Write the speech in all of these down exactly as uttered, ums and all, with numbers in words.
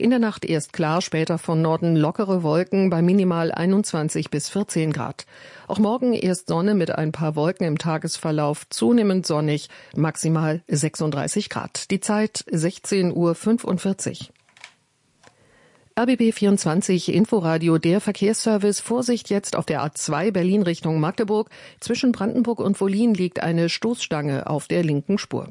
In der Nacht erst klar, später von Norden lockere Wolken bei minimal einundzwanzig bis vierzehn Grad. Auch morgen erst Sonne mit ein paar Wolken im Tagesverlauf, zunehmend sonnig, maximal sechsunddreißig Grad. Die Zeit sechzehn Uhr fünfundvierzig. R B B vierundzwanzig Inforadio, der Verkehrsservice. Vorsicht jetzt auf der A zwei Berlin Richtung Magdeburg. Zwischen Brandenburg und Wollin liegt eine Stoßstange auf der linken Spur.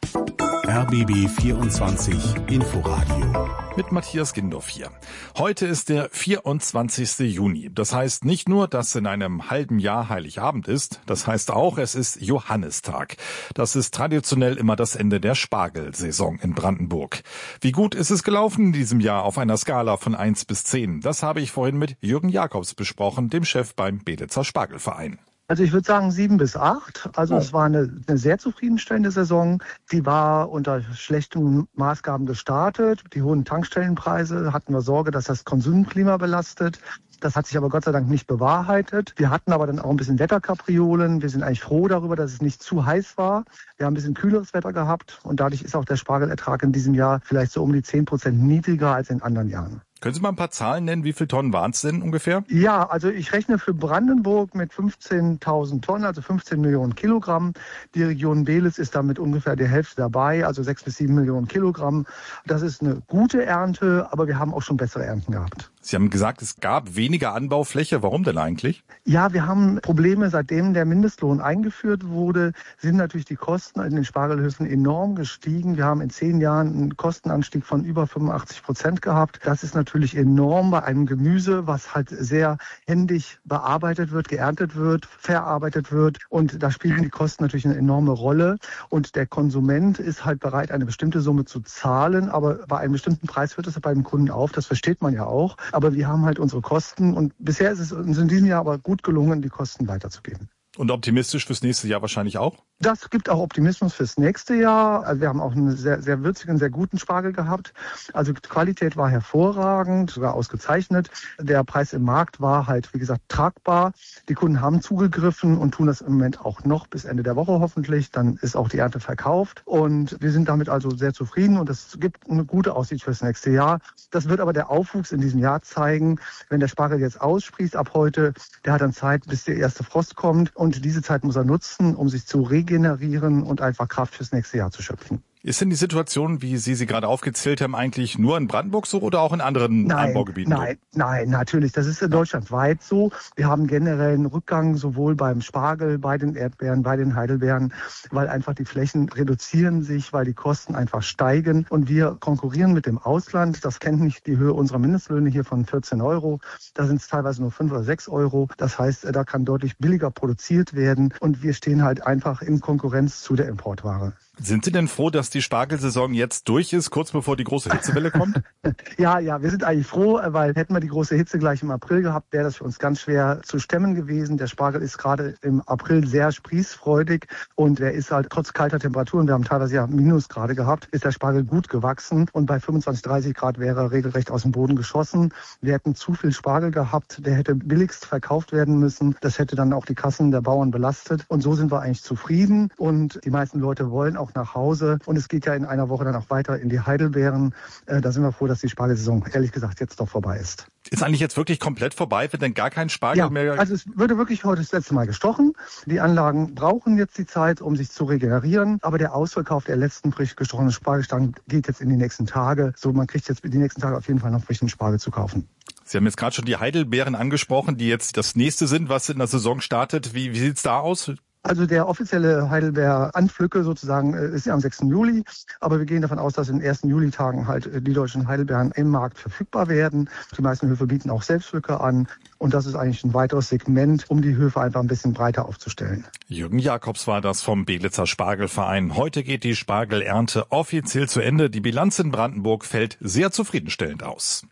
R B B vierundzwanzig Inforadio. Mit Matthias Gindorf hier. Heute ist der vierundzwanzigste Juni. Das heißt nicht nur, dass in einem halben Jahr Heiligabend ist, das heißt auch, es ist Johannistag. Das ist traditionell immer das Ende der Spargelsaison in Brandenburg. Wie gut ist es gelaufen in diesem Jahr auf einer Skala von eins bis zehn? Das habe ich vorhin mit Jürgen Jakobs besprochen, dem Chef beim Beelitzer Spargelverein. Also ich würde sagen sieben bis acht. Also es war eine, eine sehr zufriedenstellende Saison. Die war unter schlechten Maßgaben gestartet. Die hohen Tankstellenpreise hatten wir Sorge, dass das Konsumklima belastet. Das hat sich aber Gott sei Dank nicht bewahrheitet. Wir hatten aber dann auch ein bisschen Wetterkapriolen. Wir sind eigentlich froh darüber, dass es nicht zu heiß war. Wir haben ein bisschen kühleres Wetter gehabt und dadurch ist auch der Spargelertrag in diesem Jahr vielleicht so um die zehn Prozent niedriger als in anderen Jahren. Können Sie mal ein paar Zahlen nennen? Wie viele Tonnen waren es denn ungefähr? Ja, also ich rechne für Brandenburg mit fünfzehntausend Tonnen, also fünfzehn Millionen Kilogramm. Die Region Beelitz ist damit ungefähr die Hälfte dabei, also sechs bis sieben Millionen Kilogramm. Das ist eine gute Ernte, aber wir haben auch schon bessere Ernten gehabt. Sie haben gesagt, es gab weniger Anbaufläche. Warum denn eigentlich? Ja, wir haben Probleme. Seitdem der Mindestlohn eingeführt wurde, sind natürlich die Kosten in den Spargelhöfen enorm gestiegen. Wir haben in zehn Jahren einen Kostenanstieg von über fünfundachtzig Prozent gehabt. Das ist natürlich enorm bei einem Gemüse, was halt sehr händisch bearbeitet wird, geerntet wird, verarbeitet wird. Und da spielen die Kosten natürlich eine enorme Rolle. Und der Konsument ist halt bereit, eine bestimmte Summe zu zahlen. Aber bei einem bestimmten Preis hört es beim Kunden auf. Das versteht man ja auch. Aber wir haben halt unsere Kosten und bisher ist es uns in diesem Jahr aber gut gelungen, die Kosten weiterzugeben. Und optimistisch fürs nächste Jahr wahrscheinlich auch? Das gibt auch Optimismus fürs nächste Jahr. Also wir haben auch einen sehr, sehr würzigen, sehr guten Spargel gehabt. Also die Qualität war hervorragend, sogar ausgezeichnet. Der Preis im Markt war halt, wie gesagt, tragbar. Die Kunden haben zugegriffen und tun das im Moment auch noch bis Ende der Woche hoffentlich. Dann ist auch die Ernte verkauft. Und wir sind damit also sehr zufrieden und es gibt eine gute Aussicht fürs nächste Jahr. Das wird aber der Aufwuchs in diesem Jahr zeigen. Wenn der Spargel jetzt aussprießt ab heute, der hat dann Zeit, bis der erste Frost kommt. Und diese Zeit muss er nutzen, um sich zu regenerieren und einfach Kraft fürs nächste Jahr zu schöpfen. Ist denn die Situation, wie Sie sie gerade aufgezählt haben, eigentlich nur in Brandenburg so oder auch in anderen nein, Anbaugebieten? Nein, so? nein, natürlich. Das ist deutschlandweit so. Wir haben generell einen Rückgang sowohl beim Spargel, bei den Erdbeeren, bei den Heidelbeeren, weil einfach die Flächen reduzieren sich, weil die Kosten einfach steigen. Und wir konkurrieren mit dem Ausland. Das kennt nicht die Höhe unserer Mindestlöhne hier von vierzehn Euro. Da sind es teilweise nur fünf oder sechs Euro. Das heißt, da kann deutlich billiger produziert werden. Und wir stehen halt einfach in Konkurrenz zu der Importware. Sind Sie denn froh, dass die Spargelsaison jetzt durch ist, kurz bevor die große Hitzewelle kommt? Ja, ja, wir sind eigentlich froh, weil hätten wir die große Hitze gleich im April gehabt, wäre das für uns ganz schwer zu stemmen gewesen. Der Spargel ist gerade im April sehr sprießfreudig und der ist halt trotz kalter Temperaturen, wir haben teilweise ja Minusgrade gehabt, ist der Spargel gut gewachsen und bei fünfundzwanzig, dreißig Grad wäre er regelrecht aus dem Boden geschossen. Wir hätten zu viel Spargel gehabt, der hätte billigst verkauft werden müssen. Das hätte dann auch die Kassen der Bauern belastet und so sind wir eigentlich zufrieden und die meisten Leute wollen auch nach Hause und es geht ja in einer Woche dann auch weiter in die Heidelbeeren. Äh, da sind wir froh, dass die Spargelsaison ehrlich gesagt jetzt doch vorbei ist. Ist eigentlich jetzt wirklich komplett vorbei? Wird denn gar kein Spargel ja, mehr? Also es würde wirklich heute das letzte Mal gestochen. Die Anlagen brauchen jetzt die Zeit, um sich zu regenerieren. Aber der Ausverkauf der letzten frisch gestochenen Spargelstangen geht jetzt in die nächsten Tage. So, man kriegt jetzt die nächsten Tage auf jeden Fall noch frischen Spargel zu kaufen. Sie haben jetzt gerade schon die Heidelbeeren angesprochen, die jetzt das nächste sind, was in der Saison startet. Wie, wie sieht's da aus? Also der offizielle Heidelbeer-Anpflücke sozusagen ist ja am sechsten Juli. Aber wir gehen davon aus, dass in den ersten Julitagen halt die deutschen Heidelbeeren im Markt verfügbar werden. Die meisten Höfe bieten auch Selbstpflücke an. Und das ist eigentlich ein weiteres Segment, um die Höfe einfach ein bisschen breiter aufzustellen. Jürgen Jakobs war das vom Beelitzer Spargelverein. Heute geht die Spargelernte offiziell zu Ende. Die Bilanz in Brandenburg fällt sehr zufriedenstellend aus.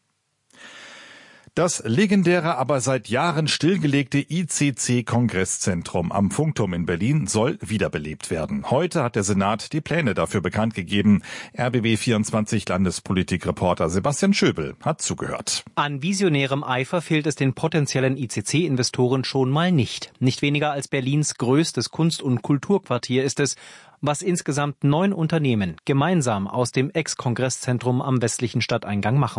Das legendäre, aber seit Jahren stillgelegte I C C-Kongresszentrum am Funkturm in Berlin soll wiederbelebt werden. Heute hat der Senat die Pläne dafür bekannt gegeben. R B B vierundzwanzig Landespolitikreporter Sebastian Schöbel hat zugehört. An visionärem Eifer fehlt es den potenziellen I C C-Investoren schon mal nicht. Nicht weniger als Berlins größtes Kunst- und Kulturquartier ist es, was insgesamt neun Unternehmen gemeinsam aus dem Ex-Kongresszentrum am westlichen Stadteingang machen.